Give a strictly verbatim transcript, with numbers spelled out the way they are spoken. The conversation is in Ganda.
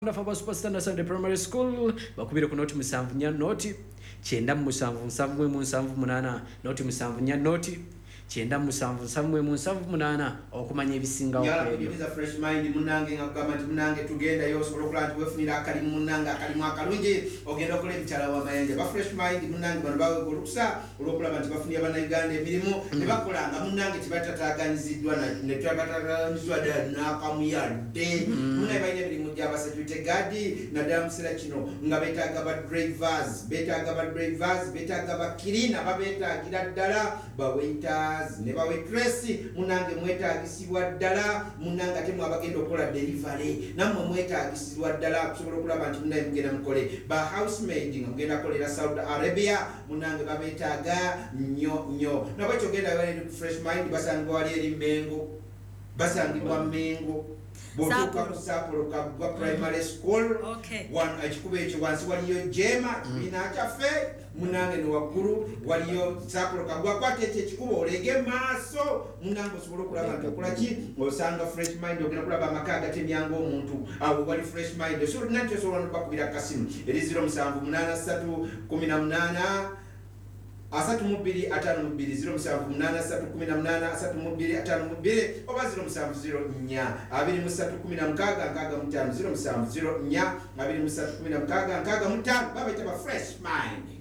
Faba Superstandard Sunday Primary School bakubire ku noti musanvu nya noti kyenda mu musanvu nsanvu mu nsanvu munana noti musanvu nya noti kyenda mu musanvu nsanvu mu nsanvu munana okumanya ebisinga okwebyo ya fresh mind munange ngagamba nti munange tugenda yo sobola okulaba nti wefunira akali munange akalimu akalungi ogenda okola ebikyala w'amayanja ba fresh mind munange bano bawe olukusa olw'okulaba nti bafunira bannayuganda emirimu ne bakolanga munange tibatataaganyiziddwa ne twatataaganyizibwa ddala n'akamuyadde munange balina emirimu gyaba security guard naddala mu kiseera kino nga beetaaga ba drivers beetaaga ba drivers beetaaga ba kirina babeetaagira ddala ba waiters ne ba waitress munange mwetaagisibwa ddala munange ate mwabagenda okukola delivery nammwe mwetaagisibwa ddala kusobola okulaba nti munange mugenda mukole ba housemaid nga mugenda kolera Saudi Arabia munange babeetaaga nnyo nnyo nabwekyo ogenda wali fresh mind basangibwa wali eri Mengo basangibwa Mengo botuka ku Sapolo Kabwa Primary School wan ekikuba ekyo wansi waliyo Jema kibiina kyaffe munange ne waggulu waliyo Sapolo Kabwa kwate ekyo ekikuba olege maaso munange osobola okulaba nti okola ki osanga fresh mind ogenda kulaba amaka agatemyanga omuntu awo wali fresh mind so nanti osobola nokubakubira kasimu eri zero musanvu munana ssatu kumi na munana asatu mubiri atano mubiri zero musanvu munana asatu kumi na munana asatu mubiri atano mubiri oba zero musanvu zero nnya abiri musatu kumi na mukaaga nkaaga mutaano zero musanvu zero nnya abiri musatu kumi na mukaaga nkaaga mutaano babaita ba fresh mind.